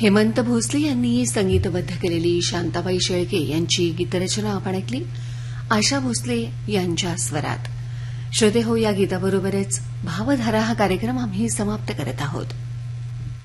हेमंत भोसले यांनी संगीतबद्ध केलेली शांताबाई शेळके यांची गीतरचना आपण ऐकली आशा भोसले यांच्या स्वरात. श्रोते हो, या गीताबरोबरच भावधारा हा कार्यक्रम आम्ही समाप्त करत आहोत.